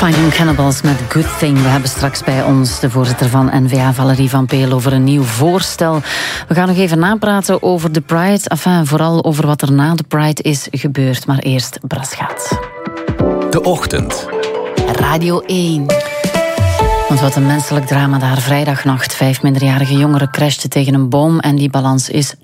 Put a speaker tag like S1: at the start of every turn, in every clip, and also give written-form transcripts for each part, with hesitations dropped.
S1: Finding Cannibals met Good Thing. We hebben straks bij ons de voorzitter van N-VA, Valerie van Peel, over een nieuw voorstel. We gaan nog even napraten over de Pride. Enfin, vooral over wat er na de Pride is gebeurd. Maar eerst Braschaat.
S2: De Ochtend.
S1: Radio 1. Want wat een menselijk drama daar. Vrijdagnacht 5 minderjarige jongeren crashten tegen een boom en die balans is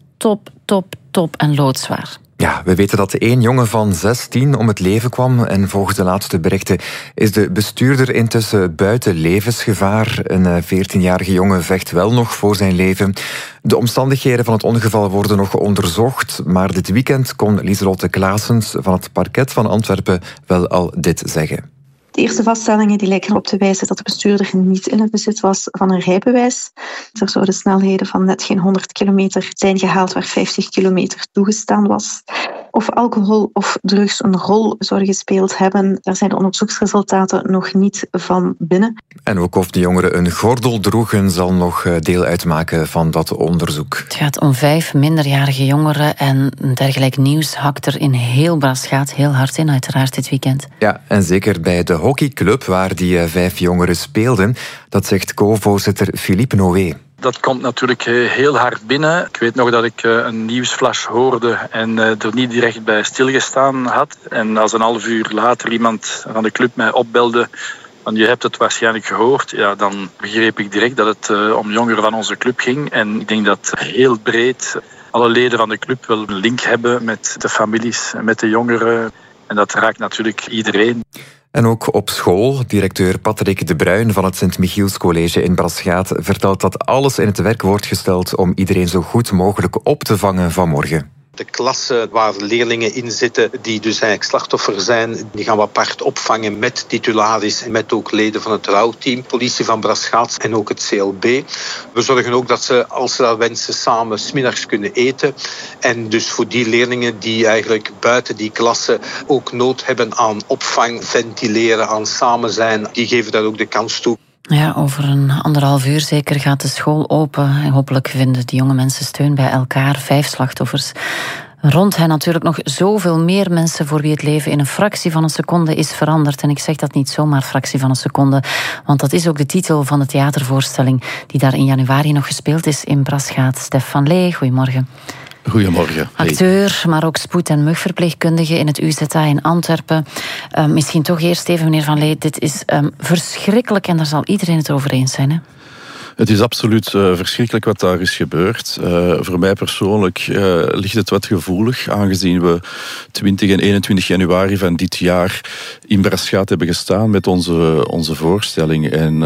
S1: top en loodzwaar.
S3: Ja, we weten dat 1 jongen van 16 om het leven kwam en volgens de laatste berichten is de bestuurder intussen buiten levensgevaar. Een 14-jarige jongen vecht wel nog voor zijn leven. De omstandigheden van het ongeval worden nog onderzocht, maar dit weekend kon Lieselotte Claessens van het parket van Antwerpen wel al dit zeggen.
S4: De eerste vaststellingen die lijken erop te wijzen dat de bestuurder niet in het bezit was van een rijbewijs. Er zouden snelheden van net geen 100 kilometer zijn gehaald waar 50 kilometer toegestaan was. Of alcohol of drugs een rol zouden gespeeld hebben, daar zijn de onderzoeksresultaten nog niet van binnen.
S3: En ook of de jongeren een gordel droegen zal nog deel uitmaken van dat onderzoek.
S1: Het gaat om 5 minderjarige jongeren en dergelijk nieuws hakt er in heel Braschaat heel hard in, uiteraard dit weekend.
S3: Ja, en zeker bij de hockeyclub waar die 5 jongeren speelden, dat zegt co-voorzitter Philippe Noé.
S5: Dat komt natuurlijk heel hard binnen. Ik weet nog dat ik een nieuwsflash hoorde en er niet direct bij stilgestaan had. En als een half uur later iemand van de club mij opbelde van je hebt het waarschijnlijk gehoord, ja, dan begreep ik direct dat het om jongeren van onze club ging. En ik denk dat heel breed alle leden van de club wel een link hebben met de families en met de jongeren. En dat raakt natuurlijk iedereen.
S3: En ook op school, directeur Patrick de Bruin van het Sint-Michiels College in Braschaat vertelt dat alles in het werk wordt gesteld om iedereen zo goed mogelijk op te vangen vanmorgen.
S6: De klassen waar leerlingen in zitten die dus eigenlijk slachtoffer zijn, die gaan we apart opvangen met titularis en met ook leden van het rouwteam, politie van Braschaat en ook het CLB. We zorgen ook dat ze, als ze dat wensen, samen 's middags kunnen eten. En dus voor die leerlingen die eigenlijk buiten die klassen ook nood hebben aan opvang, ventileren, aan samen zijn, die geven daar ook de kans toe.
S1: Ja, over een 1,5 uur zeker gaat de school open. En hopelijk vinden de jonge mensen steun bij elkaar. 5 slachtoffers. Rond hen natuurlijk nog zoveel meer mensen voor wie het leven in een fractie van een seconde is veranderd. En ik zeg dat niet zomaar fractie van een seconde, want dat is ook de titel van de theatervoorstelling die daar in januari nog gespeeld is in Braschaat. Stef van Lee, goedemorgen.
S7: Goedemorgen.
S1: Acteur, maar ook spoed- en mugverpleegkundige in het UZA in Antwerpen. Misschien toch eerst even, meneer Van Lee, dit is verschrikkelijk en daar zal iedereen het over eens zijn, hè?
S7: Het is absoluut verschrikkelijk wat daar is gebeurd. Voor mij persoonlijk ligt het wat gevoelig, aangezien we 20 en 21 januari van dit jaar in Braschaat hebben gestaan met onze voorstelling. En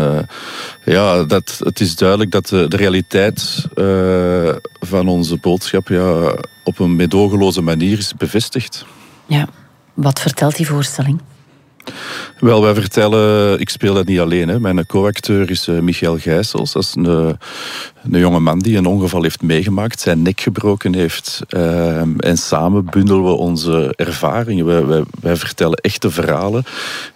S7: het is duidelijk dat de realiteit van onze boodschap op een meedogenloze manier is bevestigd.
S1: Ja, wat vertelt die voorstelling?
S7: Wel, wij vertellen, ik speel dat niet alleen. Hè. Mijn co-acteur is Michael Gijsels. Dat is een jonge man die een ongeval heeft meegemaakt, zijn nek gebroken heeft. En samen bundelen we onze ervaringen. Wij vertellen echte verhalen.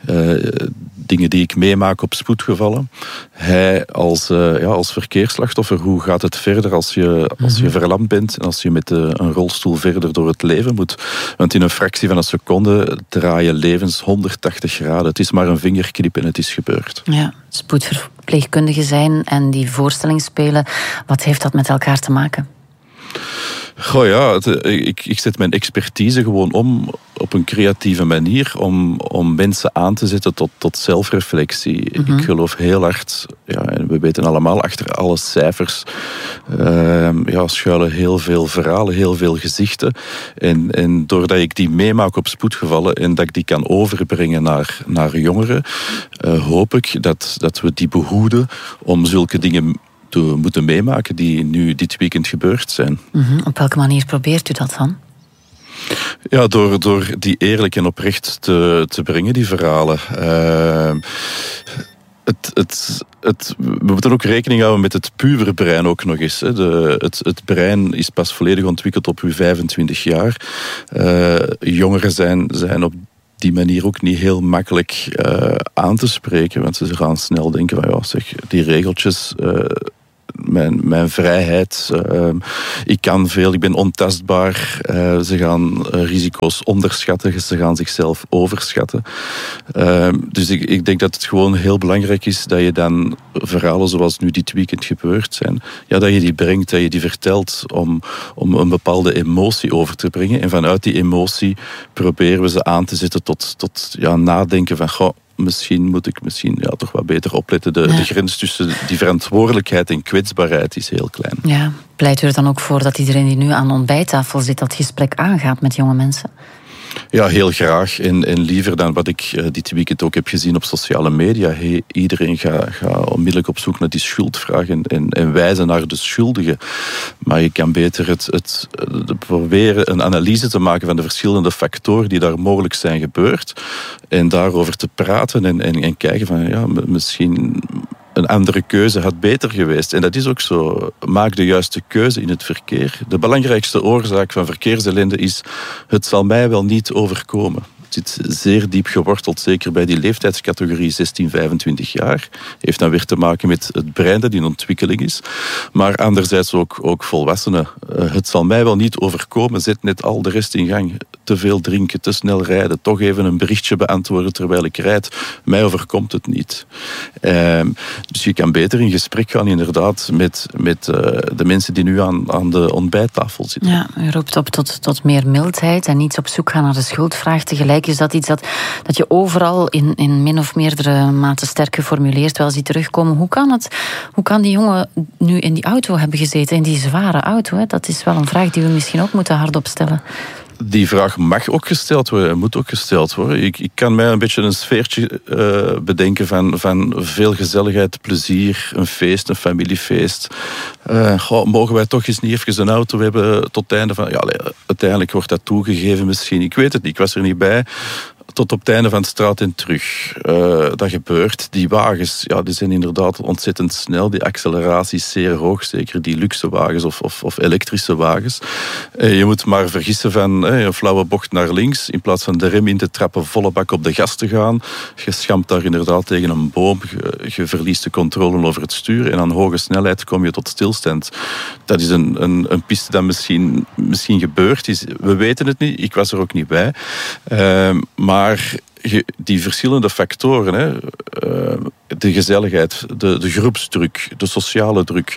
S7: Dingen die ik meemaak op spoedgevallen. Hij als verkeersslachtoffer, hoe gaat het verder als je verlamd bent en als je met een rolstoel verder door het leven moet. Want in een fractie van een seconde draaien levens 180 graden. Het is maar een vingerknip en het is gebeurd.
S1: Ja, spoedverpleegkundige zijn en die voorstelling spelen, wat heeft dat met elkaar te maken?
S7: Goh ja, ik zet mijn expertise gewoon om op een creatieve manier om mensen aan te zetten tot zelfreflectie. Ik geloof heel hard, en we weten allemaal, achter alle cijfers schuilen heel veel verhalen, heel veel gezichten. En doordat ik die meemaak op spoedgevallen en dat ik die kan overbrengen naar jongeren, hoop ik dat we die behoeden om zulke dingen te moeten meemaken die nu dit weekend gebeurd zijn.
S1: Op welke manier probeert u dat dan?
S7: Ja, door die eerlijk en oprecht te brengen, die verhalen. We moeten ook rekening houden met het puberbrein ook nog eens. Hè. Het brein is pas volledig ontwikkeld op uw 25 jaar. Jongeren zijn op die manier ook niet heel makkelijk aan te spreken. Want ze gaan snel denken van die regeltjes mijn vrijheid. Ik kan veel, ik ben ontastbaar. Ze gaan risico's onderschatten, ze gaan zichzelf overschatten. Dus ik denk dat het gewoon heel belangrijk is dat je dan verhalen zoals nu dit weekend gebeurd zijn, ja, dat je die brengt, dat je die vertelt om een bepaalde emotie over te brengen. En vanuit die emotie proberen we ze aan te zetten tot nadenken van, goh, misschien moet ik toch wat beter opletten. De grens tussen die verantwoordelijkheid en kwetsbaarheid is heel klein.
S1: Ja, pleit u er dan ook voor dat iedereen die nu aan de ontbijttafel zit dat gesprek aangaat met jonge mensen?
S7: Ja, heel graag. En liever dan wat ik dit weekend ook heb gezien op sociale media. Iedereen gaat onmiddellijk op zoek naar die schuldvraag en wijzen naar de schuldigen. Maar je kan beter proberen een analyse te maken van de verschillende factoren die daar mogelijk zijn gebeurd. En daarover te praten en kijken van, ja, misschien een andere keuze had beter geweest. En dat is ook zo. Maak de juiste keuze in het verkeer. De belangrijkste oorzaak van verkeersellende is: het zal mij wel niet overkomen. Het zit zeer diep geworteld, zeker bij die leeftijdscategorie 16-25 jaar. Heeft dan weer te maken met het brein dat in ontwikkeling is. Maar anderzijds ook volwassenen. Het zal mij wel niet overkomen, zet net al de rest in gang. Te veel drinken, te snel rijden, toch even een berichtje beantwoorden terwijl ik rijd. Mij overkomt het niet. Dus je kan beter in gesprek gaan inderdaad met de mensen die nu aan de ontbijttafel zitten.
S1: Ja, u roept op tot meer mildheid en niet op zoek gaan naar de schuldvraag. Tegelijk is dat iets dat je overal in min of meerdere mate sterk geformuleerd wel ziet terugkomen. Hoe kan die jongen nu in die auto hebben gezeten, in die zware auto? Hè? Dat is wel een vraag die we misschien ook moeten hardop stellen.
S7: Die vraag mag ook gesteld worden en moet ook gesteld worden. Ik kan mij een beetje een sfeertje bedenken van veel gezelligheid, plezier, een feest, een familiefeest. Mogen wij toch eens niet even een auto hebben tot het einde van... Ja, uiteindelijk wordt dat toegegeven misschien. Ik weet het niet, ik was er niet bij. Tot op het einde van de straat en terug. Dat gebeurt. Die wagens, ja, die zijn inderdaad ontzettend snel. Die acceleratie is zeer hoog. Zeker die luxe wagens of elektrische wagens. Je moet maar vergissen van een flauwe bocht naar links. In plaats van de rem in te trappen, volle bak op de gas te gaan. Je schampt daar inderdaad tegen een boom. Je verliest de controle over het stuur. En aan hoge snelheid kom je tot stilstand. Dat is een piste dat misschien gebeurd is. We weten het niet. Ik was er ook niet bij. Maar die verschillende factoren, de gezelligheid, de groepsdruk, de sociale druk,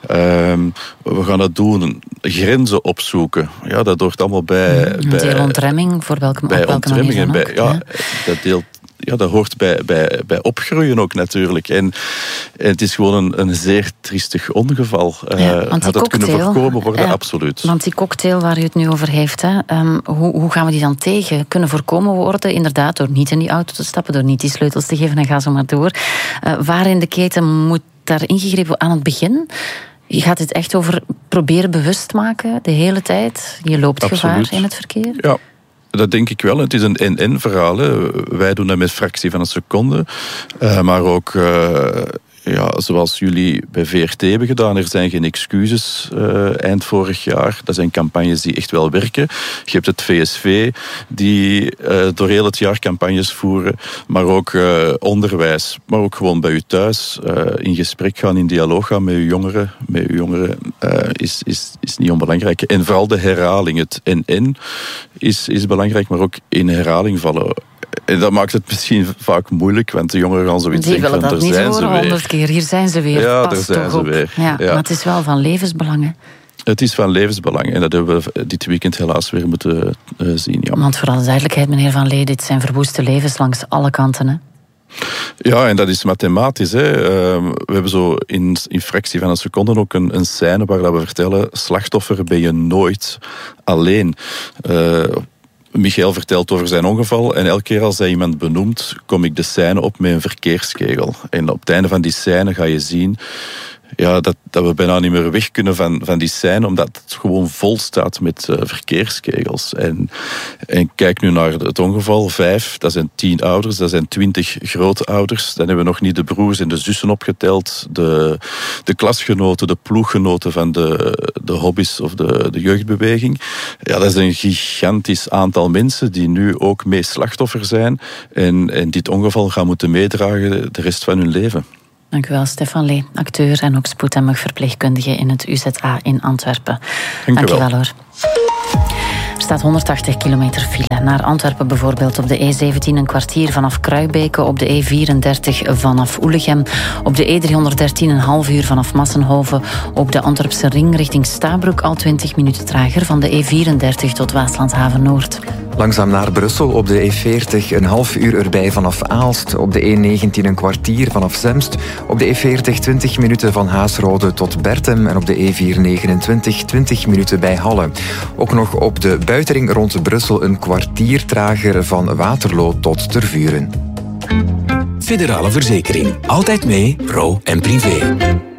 S7: we gaan dat doen, grenzen opzoeken, ja, dat hoort allemaal bij...
S1: Een deel ontremming, voor welke manier dan ook.
S7: Ja, dat deelt. Ja, dat hoort bij opgroeien ook natuurlijk. En het is gewoon een zeer triestig ongeval. Had dat kunnen voorkomen worden? Absoluut.
S1: Want die cocktail waar u het nu over heeft, hoe gaan we die dan kunnen voorkomen worden? Inderdaad, door niet in die auto te stappen, door niet die sleutels te geven en ga zo maar door. Waar in de keten moet daar ingegrepen aan het begin? Je gaat het echt over proberen bewust maken de hele tijd? Je loopt gevaar in het verkeer?
S7: Ja. Dat denk ik wel. Het is een en-en-verhaal. Wij doen dat met fractie van een seconde. Maar ook, zoals jullie bij VRT hebben gedaan, er zijn geen excuses eind vorig jaar. Dat zijn campagnes die echt wel werken. Je hebt het VSV, die door heel het jaar campagnes voeren. Maar ook onderwijs. Maar ook gewoon bij u thuis. In gesprek gaan, in dialoog gaan met uw jongeren. Is niet onbelangrijk. En vooral de herhaling. Het en is belangrijk, maar ook in herhaling vallen. En dat maakt het misschien vaak moeilijk, want de jongeren gaan zoiets denken van, daar zijn ze weer.
S1: 100 keer, hier zijn ze weer.
S7: Ja, daar zijn ze weer.
S1: Ja, maar het is wel van levensbelang, hè?
S7: Het is van levensbelang en dat hebben we dit weekend helaas weer moeten zien. Ja.
S1: Want voor alle duidelijkheid, meneer Van Lee, dit zijn verwoeste levens langs alle kanten, hè?
S7: Ja, en dat is mathematisch. Hè. We hebben zo in fractie van een seconde ook een scène waar we vertellen, slachtoffer ben je nooit alleen. Michael vertelt over zijn ongeval en elke keer als hij iemand benoemt, kom ik de scène op met een verkeerskegel. En op het einde van die scène ga je zien dat we bijna niet meer weg kunnen van die scène, omdat het gewoon vol staat met verkeerskegels. En kijk nu naar het ongeval. 5, dat zijn 10 ouders, dat zijn 20 grootouders. Dan hebben we nog niet de broers en de zussen opgeteld, de klasgenoten, de ploeggenoten van de hobby's of de jeugdbeweging. Ja, dat is een gigantisch aantal mensen die nu ook mee slachtoffer zijn en dit ongeval gaan moeten meedragen de rest van hun leven.
S1: Dank u wel, Stefan Lee, acteur en ook spoedhemmig verpleegkundige in het UZA in Antwerpen. Dank u wel hoor. Er staat 180 kilometer file. Naar Antwerpen bijvoorbeeld op de E17 een kwartier vanaf Kruibeke, op de E34 vanaf Oelegem, op de E313 een half uur vanaf Massenhoven, op de Antwerpse ring richting Stabroek al 20 minuten trager van de E34 tot Waaslandhaven Noord.
S3: Langzaam naar Brussel op de E40 een half uur erbij vanaf Aalst, op de E19 een kwartier vanaf Zemst, op de E40 20 minuten van Haasrode tot Bertem en op de E429 20 minuten bij Halle. Ook nog op de buitenring rond Brussel een kwartier trager van Waterloo tot Tervuren.
S2: Federale Verzekering. Altijd mee, pro en privé.